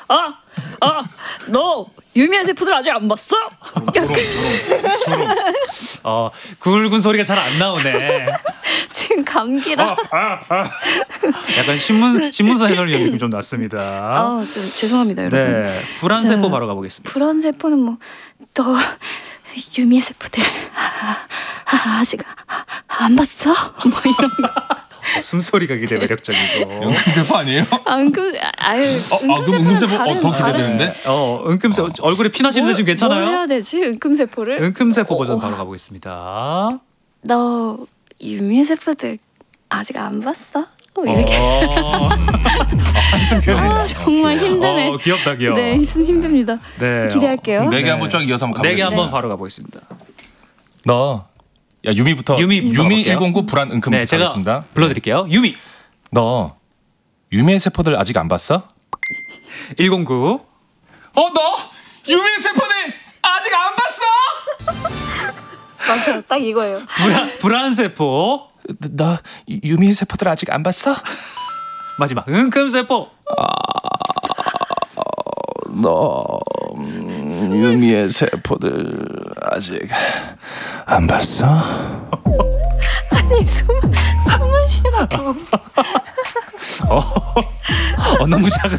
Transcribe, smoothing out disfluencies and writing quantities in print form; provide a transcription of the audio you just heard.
너 유미의 세포들 아직 안 봤어? 조롱. 굵은 소리가 잘 안 나오네. 지금 감기라. 약간 신문사 해설위원 느낌 좀 났습니다. 좀 죄송합니다, 여러분. 네, 불안 세포 바로 가보겠습니다. 불안 세포는 뭐 너 유미의 세포들 아직 안 봤어? 뭐 이런 거. 숨소리가 굉장히 매력적이고. 은금세포 아니에요? 은금세포는 더 기대되는데? 은금세포 얼굴에 피 나시는데 지금 괜찮아요? 뭘 해야 되지? 은금세포를? 은금세포 버전 바로 가보겠습니다. 너 유미의 세포들 아직 안 봤어? 이렇게. 한숨 편해. 정말 힘드네. 귀엽다. 네, 힘듭니다. 네, 기대할게요. 네 개 한번 쫙 이어서 한번 가보겠습니다. 4개 한번 바로 가보겠습니다. 유미부터. 유미 109 불안 은금부터 네, 제가 가겠습니다. 불러드릴게요. 유미. 너 유미의 세포들 아직 안 봤어? 109. 너 유미의 세포들 아직 안 봤어? 맞아요, 딱 이거예요. 불안 세포. 너 유미의 세포들 아직 안 봤어? 마지막 은금세포. 너 유미의 세포들 아직 안 봤어? 아니 숨을 쉬라고. 너무 작은